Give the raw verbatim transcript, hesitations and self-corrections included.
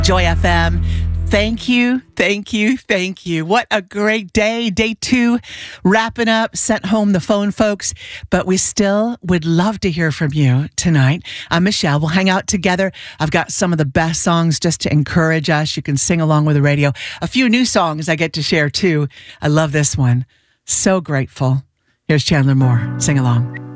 Joy F M. Thank you, thank you, thank you. What a great day. Day two, wrapping up, sent home the phone, folks. But we still would love to hear from you tonight. I'm Michelle. We'll hang out together. I've got some of the best songs just to encourage us. You can sing along with the radio. A few new songs I get to share too. I love this one. So grateful. Here's Chandler Moore. Sing along.